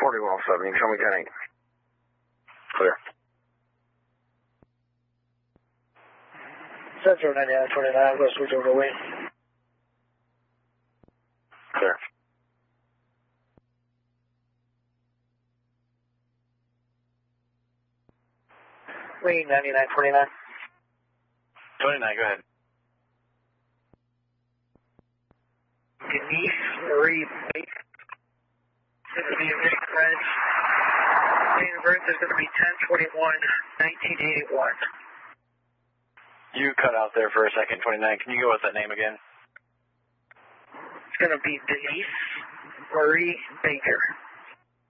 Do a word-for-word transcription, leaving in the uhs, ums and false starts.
forty-one oh seven, you can show me ten eight. Clear. Central ninety-nine twenty-nine, I'm going to switch over to wing. Clear. Wing ninety-nine twenty-nine. twenty-nine, go ahead. Denise Marie Baker. This is going to be a big French. Date of birth is going to be ten twenty-one nineteen eighty-one. You cut out there for a second, twenty-nine. Can you go with that name again? It's going to be Denise Marie Baker.